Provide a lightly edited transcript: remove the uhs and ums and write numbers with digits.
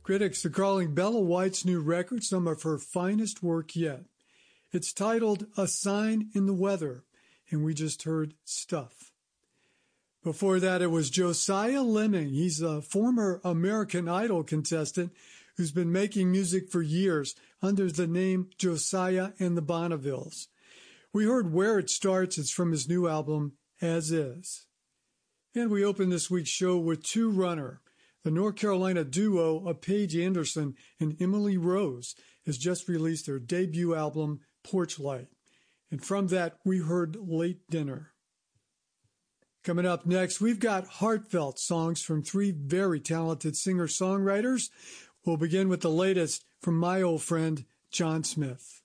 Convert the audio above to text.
Critics are calling Bella White's new record some of her finest work yet. It's titled A Sign in the Weather, and we just heard Stuff. Before that, it was Josiah Lemming. He's a former American Idol contestant who's been making music for years under the name Josiah and the Bonnevilles. We heard Where It Starts. It's from his new album, As Is. And we open this week's show with Two Runner. The North Carolina duo of Paige Anderson and Emily Rose has just released their debut album, Porch Light. And from that, we heard Late Dinner. Coming up next, we've got heartfelt songs from three very talented singer-songwriters. We'll begin with the latest from my old friend, John Smith.